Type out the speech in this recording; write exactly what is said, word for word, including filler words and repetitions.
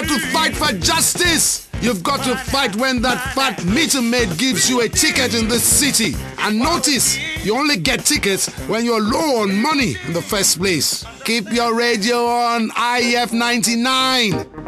got to fight for justice. You've got to fight when that fat meter maid gives you a ticket in this city. And notice, you only get tickets when you're low on money in the first place. Keep your radio on I F ninety-nine.